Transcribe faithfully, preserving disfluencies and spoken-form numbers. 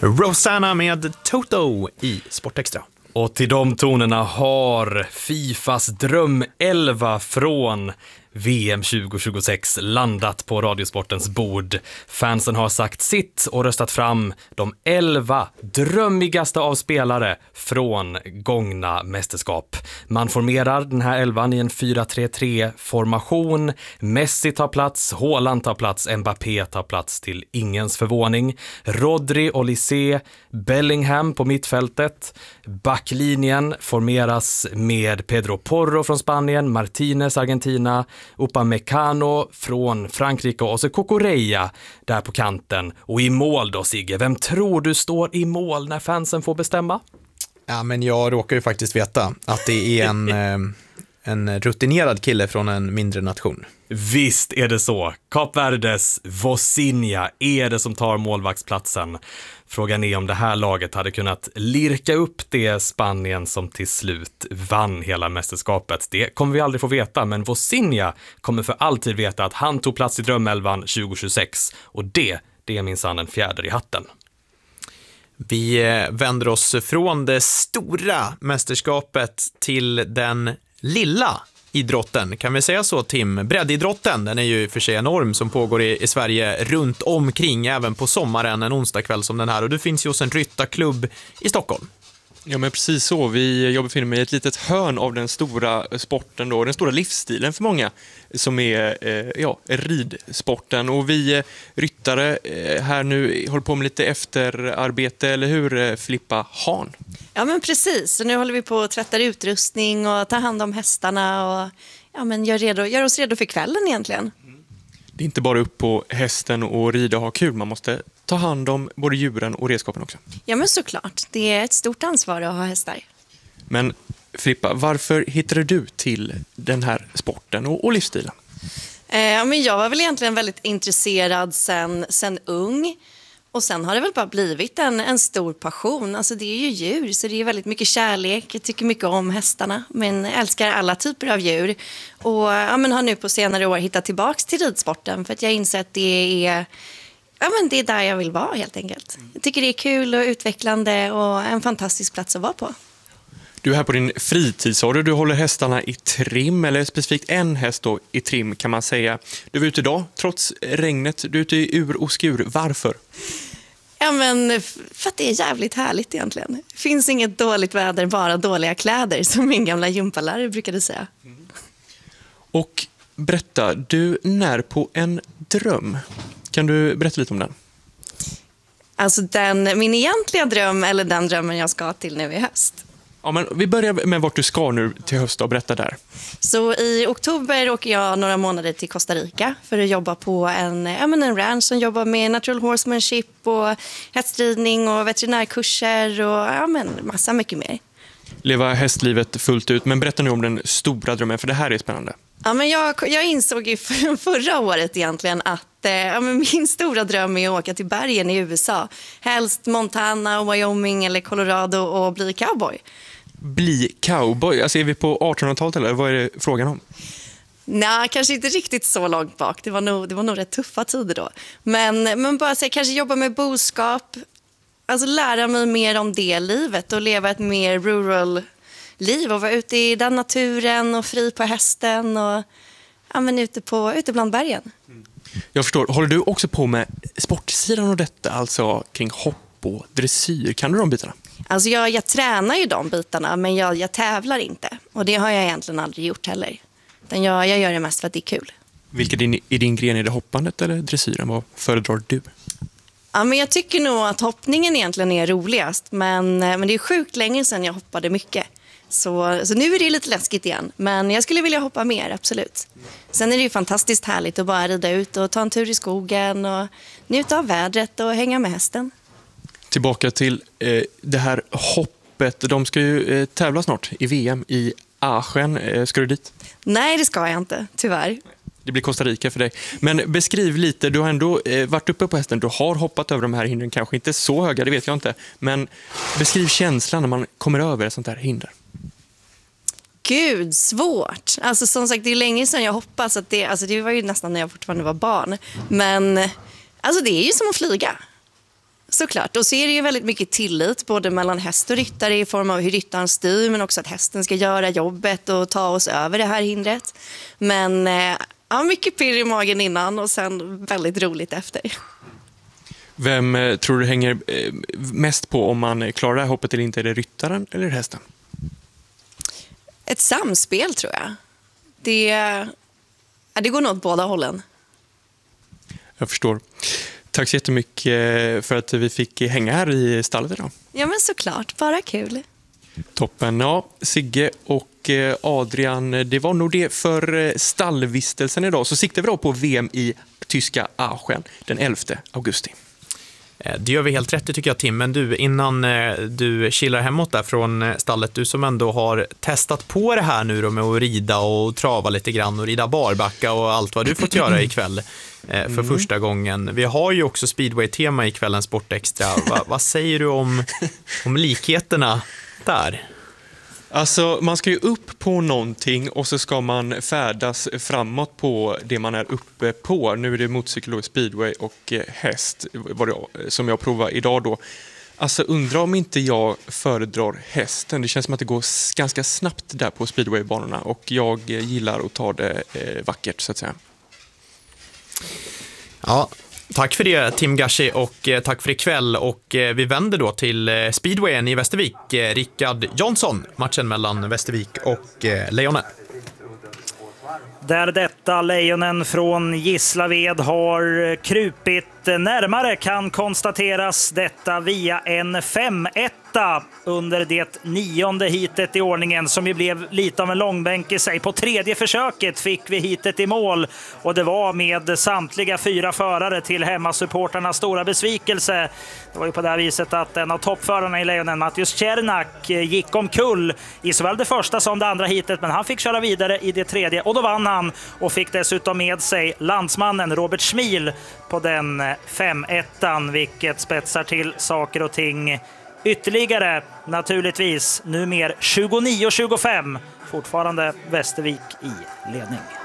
Rosanna med Toto i Sportextra. Och till de tonerna har Fifas drömelva från V M tjugo tjugosex landat på Radiosportens bord. Fansen har sagt sitt och röstat fram de elva drömmigaste av spelare från gångna mästerskap. Man formerar den här elvan i en fyra tre tre-formation. Messi tar plats, Haaland tar plats, Mbappé tar plats till ingens förvåning. Rodri, Olise, Bellingham på mittfältet. Backlinjen formeras med Pedro Porro från Spanien, Martinez, Argentina, Upamecano från Frankrike och så Cucurella där på kanten. Och i mål då, Sigge, vem tror du står i mål när fansen får bestämma? Ja, men jag råkar ju faktiskt veta att det är en, en rutinerad kille från en mindre nation. Visst är det så. Kap Verdes Vozinha är det som tar målvaktsplatsen. Frågan är om det här laget hade kunnat lirka upp det Spanien som till slut vann hela mästerskapet. Det kommer vi aldrig få veta, men Vozinha kommer för alltid veta att han tog plats i drömelvan tjugo tjugosex. Och det, det är minsann en fjäder i hatten. Vi vänder oss från det stora mästerskapet till den lilla idrotten. Kan vi säga så, Tim? Breddidrotten, den är ju för sig enorm, som pågår i, i Sverige runt omkring även på sommaren, en onsdagkväll som den här. Och du finns ju hos en ryttarklubb i Stockholm. Ja, men precis så. Vi jag befinner mig i ett litet hörn av den stora sporten då, den stora livsstilen för många, som är eh, ja, ridsporten. Och vi eh, ryttare eh, här nu håller på med lite efterarbete, eller hur, eh, Filippa Hahn? Ja, men precis. Så nu håller vi på att tvätta utrustning och ta hand om hästarna och ja, men gör, redo, gör oss redo för kvällen egentligen. Det är inte bara upp på hästen och rida och ha kul, man måste ta hand om både djuren och redskapen också. Ja, men såklart. Det är ett stort ansvar att ha hästar. Men Filippa, varför hittade du till den här sporten och, och livsstilen? Eh, men jag var väl egentligen väldigt intresserad sen, sen ung. Och sen har det väl bara blivit en, en stor passion. Alltså det är ju djur, så det är väldigt mycket kärlek. Jag tycker mycket om hästarna, men älskar alla typer av djur. Och ja, men har nu på senare år hittat tillbaks till ridsporten, för att jag inser att det är, ja, men det är där jag vill vara helt enkelt. Jag tycker det är kul och utvecklande och en fantastisk plats att vara på. Du är här på din fritid, sa du. Du håller hästarna i trim, eller specifikt en häst då i trim kan man säga. Du var ute idag, trots regnet. Du är ute i ur och skur. Varför? Ja, men för att det är jävligt härligt egentligen. Det finns inget dåligt väder, bara dåliga kläder, som min gamla gympalärare brukade säga. Mm. Och berätta, du när på en dröm. Kan du berätta lite om den? Alltså den, min egentliga dröm, eller den drömmen jag ska till nu i höst. Ja, men vi börjar med vart du ska nu till höst och berätta där. Så i oktober åker jag några månader till Costa Rica för att jobba på en, ja, men en ranch som jobbar med natural horsemanship och hästridning och veterinärkurser och ja, men massa mycket mer. Leva hästlivet fullt ut, men berätta nu om den stora drömmen, för det här är spännande. Ja, men jag, jag insåg ju för, förra året egentligen att eh, ja, men min stora dröm är att åka till bergen i U S A. Helst Montana, Wyoming eller Colorado och bli cowboy. Bli cowboy? Alltså är vi på artonhundratalet eller vad är det frågan om? Nej, kanske inte riktigt så långt bak. Det var nog, det var nog rätt tuffa tider då. Men, men bara så, kanske jobba med boskap. Alltså lära mig mer om det livet och leva ett mer rural liv och vara ute i den naturen och fri på hästen och ja, men ute, på, ute bland bergen. Jag förstår. Håller du också på med sportsidan av detta, alltså kring hopp och dressyr? Kan du de bitarna? Alltså jag, jag tränar ju de bitarna, men jag, jag tävlar inte. Och det har jag egentligen aldrig gjort heller. Utan jag, jag gör det mest för att det är kul. Vilket är din, är din gren? Är det hoppandet eller dressyren? Vad föredrar du? Ja, men jag tycker nog att hoppningen egentligen är roligast. Men, men det är sjukt länge sedan jag hoppade mycket. Så, så nu är det lite läskigt igen. Men jag skulle vilja hoppa mer, absolut. Sen är det ju fantastiskt härligt att bara rida ut och ta en tur i skogen och njuta av vädret och hänga med hästen. Tillbaka till eh, det här hoppet. De ska ju eh, tävla snart i V M i Aachen. Eh, ska du dit? Nej, det ska jag inte, tyvärr. Det blir Costa Rica för dig. Men beskriv lite, du har ändå eh, varit uppe på hästen. Du har hoppat över de här hindren, kanske inte så höga, det vet jag inte. Men beskriv känslan när man kommer över ett sånt här hinder. Gud, svårt. Alltså som sagt, det är länge sedan jag hoppas att det, alltså det var ju nästan när jag fortfarande var barn. Men alltså det är ju som att flyga. Såklart, och så är det ju väldigt mycket tillit både mellan häst och ryttare i form av hur ryttaren styr, men också att hästen ska göra jobbet och ta oss över det här hindret. Men eh, ja, mycket pirr i magen innan och sen väldigt roligt efter. Vem eh, tror du hänger eh, mest på om man klarar det här hoppet eller inte? Är det ryttaren eller hästen? Ett samspel tror jag. Det, ja, det går nog åt båda hållen. Jag förstår. Tack så jättemycket för att vi fick hänga här i stallet idag. Ja, men såklart. Bara kul. Toppen. Ja, Sigge och Adrian, det var nog det för stallvistelsen idag. Så siktar vi då på V M i tyska Aachen den elfte augusti. Det gör vi helt rätt, tycker jag, Tim. Men du, innan du chillar hemåt där från stallet, du som ändå har testat på det här nu då med att rida och trava lite grann och rida barbacka och allt vad du fått göra ikväll för mm. första gången. Vi har ju också speedway-tema i kvällens Sportextra. Va, vad säger du om, om likheterna där? Alltså, man ska ju upp på någonting och så ska man färdas framåt på det man är uppe på. Nu är det motorcykel, speedway och häst var det, som jag provar idag då. Alltså, undrar om inte jag föredrar hästen. Det känns som att det går ganska snabbt där på speedwaybanorna och jag gillar att ta det eh, vackert, så att säga. Ja, tack för det, Tim Gashi, och eh, tack för ikväll. Och eh, vi vänder då till eh, speedwayen i Västervik. Eh, Rickard Jonsson, matchen mellan Västervik och eh, Lejonen. Där detta Lejonen från Gislaved har krupit närmare kan konstateras detta via en fem ett under det nionde hitet i ordningen, som ju blev lite av en långbänk i sig. På tredje försöket fick vi hitet i mål och det var med samtliga fyra förare till hemmasupportarnas stora besvikelse. Det var ju på det här viset att en av toppförarna i Lejonen, Mattias Czernak, gick omkull i såväl det första som det andra hitet, men han fick köra vidare i det tredje och då vann han och fick dessutom med sig landsmannen Robert Schmil på den fem ett, vilket spetsar till saker och ting ytterligare. Naturligtvis nummer tjugonio tjugofem, fortfarande Västervik i ledning.